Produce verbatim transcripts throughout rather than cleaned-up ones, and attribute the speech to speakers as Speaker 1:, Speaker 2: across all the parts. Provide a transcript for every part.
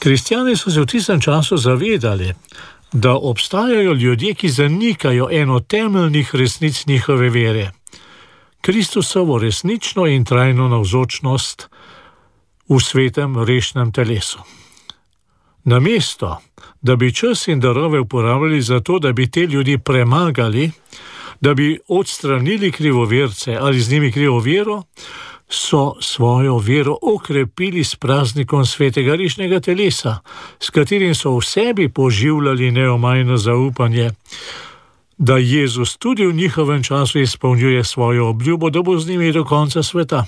Speaker 1: Kristjani so se v tistem času zavedali, da obstajajo ljudje, ki zanikajo eno temeljnih resnic njihove vere. Kristusovo resnično in trajno navzočnost v svetem rešnem telesu. Namesto, da bi čas in darove uporabljali za to, da bi te ljudi premagali, da bi odstranili krivoverce ali z njimi krivo vero, so svojo vero okrepili s praznikom svetega rešnega telesa, s katerim so v sebi poživljali neomajno zaupanje, da Jezus tudi v njihovem času izpolnjuje svojo obljubo, da bo z njimi do konca sveta.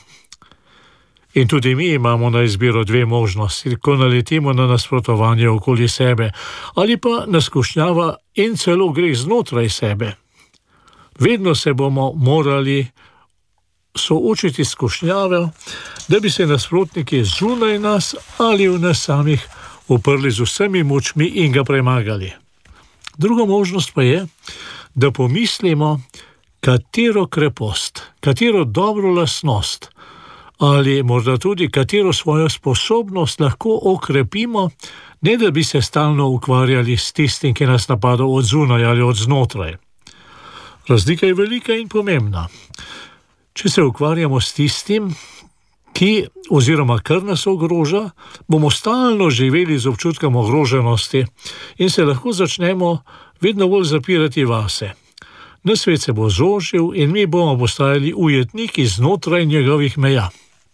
Speaker 1: In tudi mi imamo na izbiro dve možnosti, ko naletimo na nasprotovanje okoli sebe, ali pa na skušnjava in celo greh znotraj sebe. Vedno se bomo morali soočiti skušnjave, da bi se nasprotniki zunaj nas ali v nas samih uprli z vsemi močmi in ga premagali. Druga možnost pa je, da pomislimo, katero krepost, katero dobro lastnost ali morda tudi katero svojo sposobnost lahko okrepimo, ne da bi se stalno ukvarjali s tistim, ki nas napada od zunaj ali od znotraj. Razlika je velika in pomembna. Če se ukvarjamo s tistim, ki oziroma kar nas ogroža, bomo stalno živeli z občutkom ogroženosti in se lahko začnemo vedno bolj zapirati vase. Na svet se bo zožil in mi bomo postajali ujetniki znotraj njegovih meja.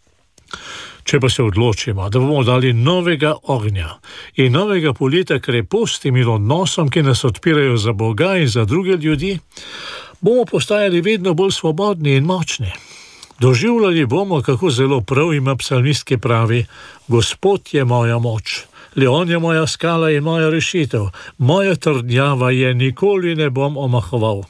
Speaker 1: Če pa se odločimo, da bomo dali novega ognja in novega poletja krepostim in odnosom, ki nas odpirajo za Boga in za druge ljudi, bomo postajali vedno bolj svobodni in močni. Doživljali bomo, kako zelo prav ima psalmist, ki pravi: Gospod je moja moč, le on je moja skala in moja rešitev, moja trdnjava je, nikoli ne bom omahoval.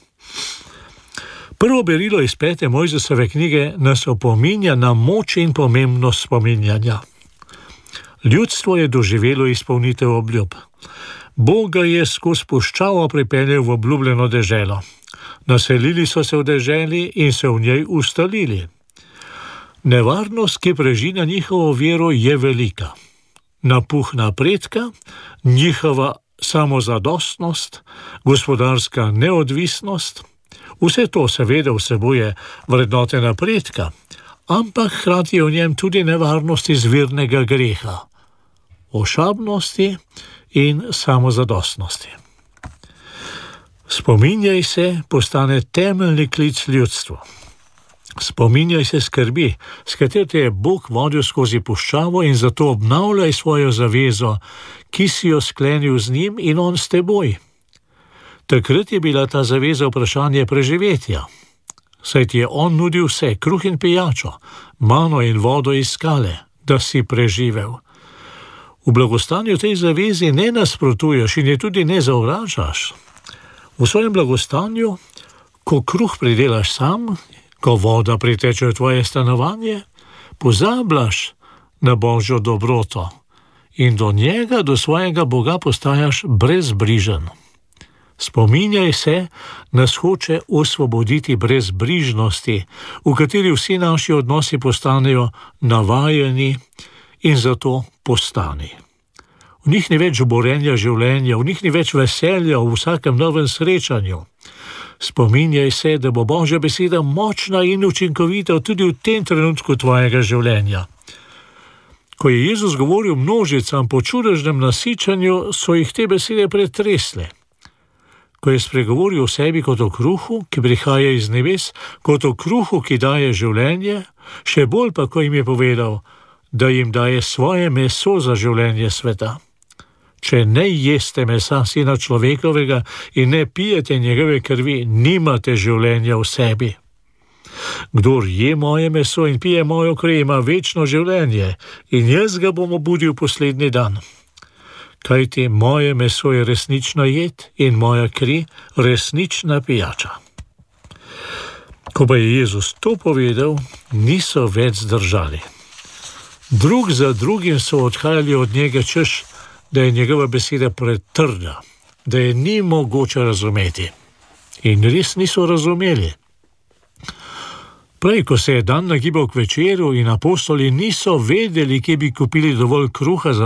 Speaker 1: Prvo berilo iz pete Mojzesove knjige nas opominja na moč in pomembnost spominjanja. Ljudstvo je doživelo izpolnitev obljub. Boga je skozi puščavo pripeljal v obljubljeno deželo. Naselili so se v deželi in se v njej ustalili. Nevarnost, ki prežina njihovo vero, je velika. Napuh napredka, njihova samozadostnost, gospodarska neodvisnost, vse to seveda vsebuje vrednote napredka, ampak hkrati je v njem tudi nevarnost izvirnega greha, ošabnosti in samozadostnosti. Spominjaj se postane temeljni klic ljudstvu. Spominjaj se skrbi, s katero te je Bog vodil skozi puščavo, in zato obnavljaj svojo zavezo, ki si jo sklenil z njim in on s teboj. Takrat je bila ta zaveza vprašanje preživetja, saj ti je on nudil vse, kruh in pijačo, mano in vodo iz skale, da si preživel. V blagostanju tej zavezi ne nasprotuješ in je tudi ne zavračaš. V svojem blagostanju, ko kruh pridelaš sam, ko voda priteče v tvoje stanovanje, pozabljaš na Božjo dobroto in do njega, do svojega Boga postajaš brezbrižen. Spominjaj se, nas hoče osvoboditi brezbrižnosti, v kateri vsi naši odnosi postanejo navajeni in zato postani. V njih ni več borenja življenja, v njih ni več veselja v vsakem novem srečanju. Spominjaj se, da bo Božja beseda močna in učinkovita tudi v tem trenutku tvojega življenja. Ko je Jezus govoril množicam po čudežnem nasičanju, so jih te besede pretresle. Ko je spregovoril o sebi kot o kruhu, ki prihaja iz nebes, kot o kruhu, ki daje življenje, še bolj pa, ko jim je povedal, da jim daje svoje meso za življenje sveta. Če ne jeste mesa Sina človekovega in ne pijete njegove krvi, nimate življenja v sebi. Kdor je moje meso in pije mojo kri, ima večno življenje in jaz ga bom obudil poslednji dan. Kajti moje meso je resnična jed in moja kri resnična pijača. Ko pa je Jezus to povedal, niso več zdržali. Drug za drugim so odhajali od njega, češ, da je njegova beseda pretrda, da je ni mogoče razumeti. In res niso razumeli. Prej, ko se je dan nagibal k večeru in apostoli niso vedeli, kje bi kupili dovolj kruha za